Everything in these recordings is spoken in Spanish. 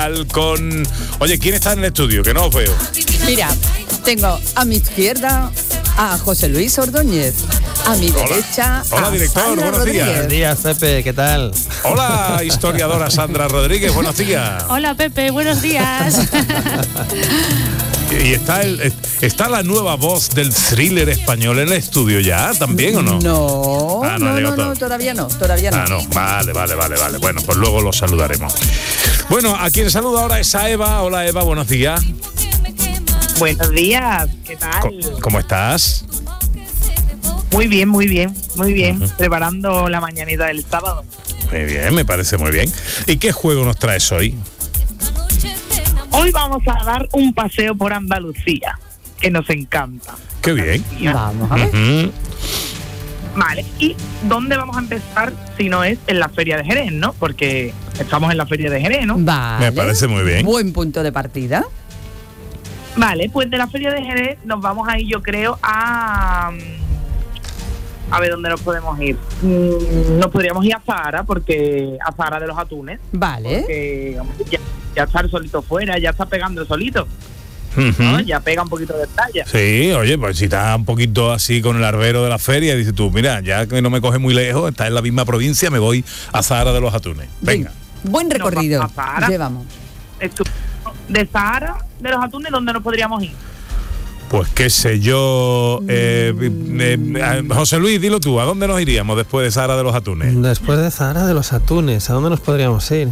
musical con... Oye, ¿quién está en el estudio? Que no os veo. Mira, tengo a mi izquierda a José Luis Ordóñez, a mi derecha Hola, a director, Sandra buenos días. Rodríguez. Buenos días, Pepe, ¿qué tal? Hola, historiadora Sandra Rodríguez, buenos días. Hola Pepe, buenos días. ¿Y está la nueva voz del thriller español en el estudio ya también o no? No, Ah, no ha llegado todo. todavía no. Ah, no, vale. Bueno, pues luego lo saludaremos. Bueno, a quien saluda ahora es a Eva. Hola Eva, buenos días. Buenos días, ¿qué tal? ¿Cómo estás? Muy bien. Ujú. Preparando la mañanita del sábado. Muy bien, me parece muy bien. ¿Y qué juego nos traes hoy? Hoy vamos a dar un paseo por Andalucía, que nos encanta. Qué bien. Vamos a ver. Ujú. Vale, ¿y dónde vamos a empezar si no es en la Feria de Jerez, no? Porque estamos en la Feria de Jerez, ¿no? Vale. Me parece muy bien. Buen punto de partida. Vale, pues de la Feria de Jerez nos vamos a ir, yo creo, a ver dónde nos podemos ir. Nos podríamos ir a Zahara, porque a Zahara de los Atunes. Vale. Porque hombre, ya está el solito fuera, ya está pegando el solito, Ujú. ¿no? Ya pega un poquito de talla. Sí, oye, pues si estás un poquito así con el arbero de la feria, dices tú, mira, ya que no me coge muy lejos, está en la misma provincia, me voy a Zahara de los Atunes. Venga. Buen recorrido. Nos vamos a Zahara. Llevamos. De Zahara de los Atunes, ¿dónde nos podríamos ir? Pues qué sé yo, José Luis, dilo tú, ¿a dónde nos iríamos después de Zahara de los Atunes? Después de Zahara de los Atunes, ¿a dónde nos podríamos ir?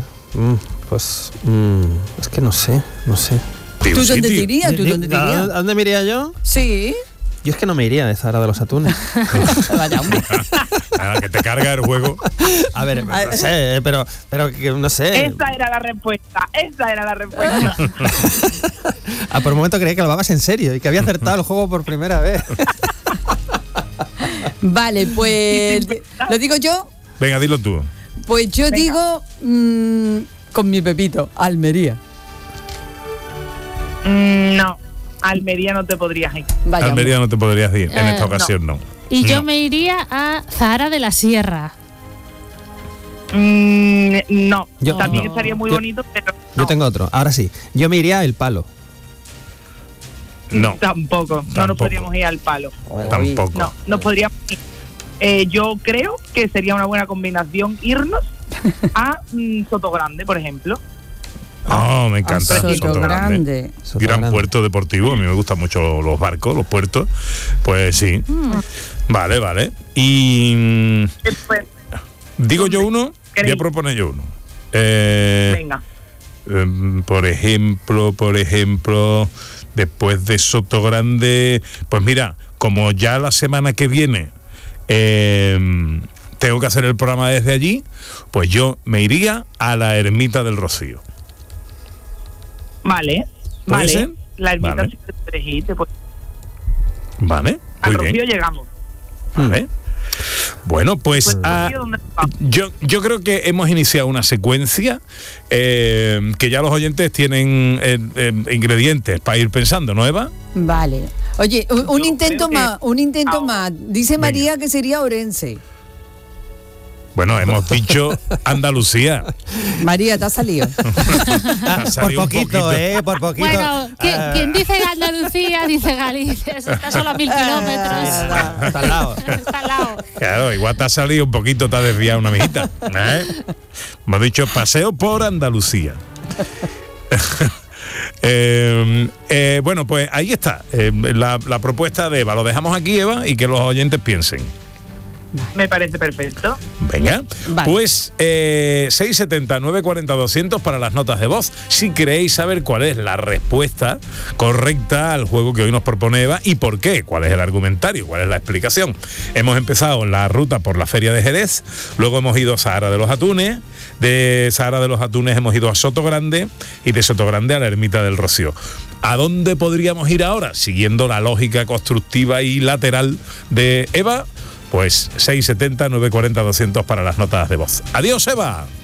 Es que no sé. Tío, ¿Tú dónde te sitio. irías? ¿Tú dónde te ¿A irías? dónde me iría yo? Sí. Yo es que no me iría de Zahara de los Atunes. Vaya, hombre. Ah, que te carga el juego. A ver, no sé, pero que no sé. Esa era la respuesta. Por un momento creí que lo hablabas en serio y que había acertado el juego por primera vez. Vale, pues ¿lo digo yo? Venga, dilo tú. Pues yo Venga. digo con mi Pepito, Almería. No, Almería no te podrías ir. Vaya, Almería no te podrías ir, en esta no. ocasión no. Y yo No. me iría a Zahara de la Sierra. No, Yo- también no. estaría muy Yo- bonito, pero Yo tengo otro. Ahora sí. Yo me iría a El Palo. No, tampoco. No Tampoco. nos podríamos ir al Palo. tampoco. No, nos podríamos ir. Yo creo que sería una buena combinación irnos a Sotogrande, por ejemplo. Oh, me encanta. Soto Sotogrande. Grande. Gran puerto deportivo, a mí me gustan mucho los barcos, los puertos. Pues sí. Vale. Y Después, digo yo uno, voy a ¿Queréis? proponer yo uno. venga. Por ejemplo, después de Sotogrande, pues mira, como ya la semana que viene tengo que hacer el programa desde allí, pues yo me iría a la Ermita del Rocío. Vale. ¿Puede ser? La ermita Vale. sí te puedes ir, Vale, al muy bien. Rocío llegamos. Vale. Bueno, pues Pues, Rocío, ¿dónde vamos? yo creo que hemos iniciado una secuencia que ya los oyentes tienen ingredientes para ir pensando, ¿no, Eva? Vale. Oye, un Yo intento creo que- más, un intento Ahora. más. Dice Venga. María que sería Orense. Bueno, hemos dicho Andalucía. María, te ha salido. Ha Por salido un poquito, por poquito. Bueno, quien dice Andalucía dice Galicia. Está solo a 1000 kilómetros. Está al lado. Está al lado. Claro, igual te ha salido un poquito, te ha desviado una mijita. Hemos dicho paseo por Andalucía. Bueno, pues ahí está la propuesta de Eva. Lo dejamos aquí, Eva, y que los oyentes piensen. Me parece perfecto. Venga, Vale. pues 670 940 200 para las notas de voz. Si queréis saber cuál es la respuesta correcta al juego que hoy nos propone Eva y por qué, cuál es el argumentario, cuál es la explicación. Hemos empezado la ruta por la Feria de Jerez, luego hemos ido a Zahara de los Atunes, de Zahara de los Atunes hemos ido a Sotogrande y de Sotogrande a la Ermita del Rocío. ¿A dónde podríamos ir ahora? Siguiendo la lógica constructiva y lateral de Eva, pues 670 940 200 para las notas de voz. Adiós, Eva.